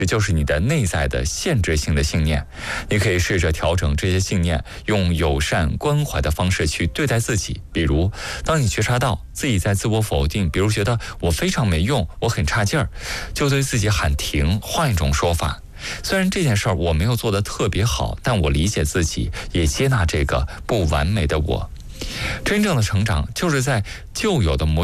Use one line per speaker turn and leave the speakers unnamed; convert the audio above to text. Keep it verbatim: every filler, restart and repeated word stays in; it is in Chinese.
也就是你的内在的限制性的信念。你可以试着调整这些信念，用友善关怀的方式去对待自己。比如当你觉察到自己在自我否定，比如觉得我非常没用，我很差劲儿，就对自己喊停。换一种说法，虽然这件事儿我没有做得特别好，但我理解自己，也接纳这个不完美的我。真正的成长就是在旧有的模